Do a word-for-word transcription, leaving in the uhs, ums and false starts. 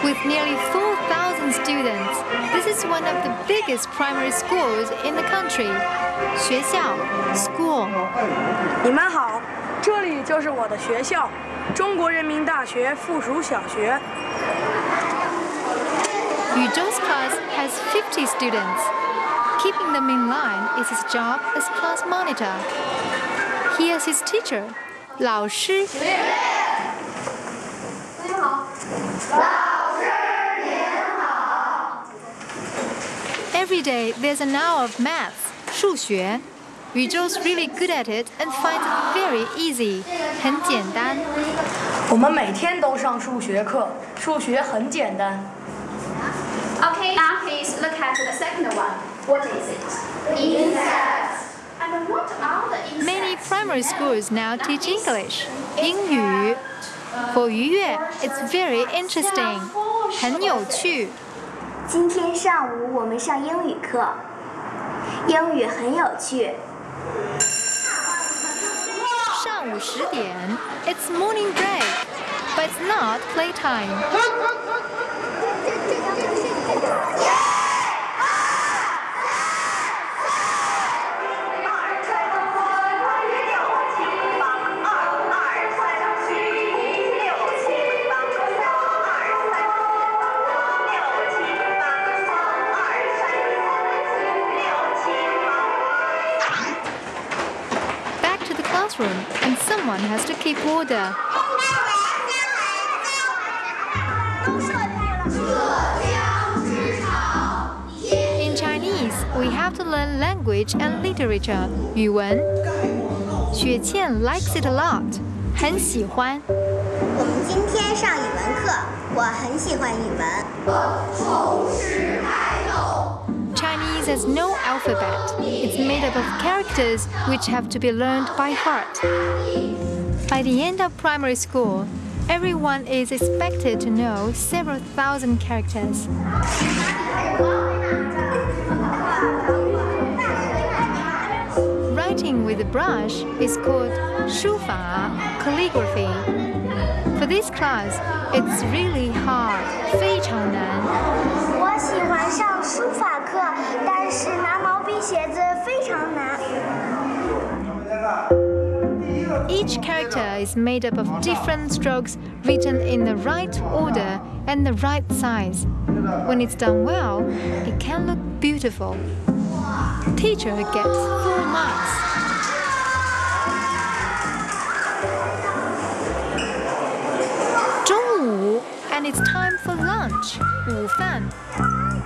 With nearly four thousand students, this is one of the biggest primary schools in the country. 学校 school. 你们好，这里就是我的学校——中国人民大学附属小学。 Yuzhou's class has fifty students. Keeping them in line is his job as class monitor. Here's his teacher, 老师。 你好。老师您好。 Every day there's an hour of maths, 数学。Yuzhou's really good at it and finds it very easy. 很简单。 我们每天都上数学课，数学很简单。 Okay, now please look at the second one. What is it? Insects. And what are the insects? Many primary schools now teach English, 英语。For Yu Yue, it's very interesting. 很有趣。 今天上午我们上英语课，英语很有趣。 上午十点 it's morning break, but it's not playtime. Classroom, and someone has to keep order. In Chinese, we have to learn language and literature, 语文. Xue Qian likes it a lot. 很喜欢. 我们今天上语文课，我很喜欢语文。 Chinese has no alphabet. It's made up of characters which have to be learned by heart. By the end of primary school, everyone is expected to know several thousand characters. Writing with a brush is called 书法, calligraphy. For this class, it's really hard, 非常难。 我喜欢上书法课，但是拿毛笔写字非常难。 Each character is made up of different strokes written in the right order and the right size. When it's done well, it can look beautiful. Teacher gets full marks. 中午 and it's time for lunch, 午饭。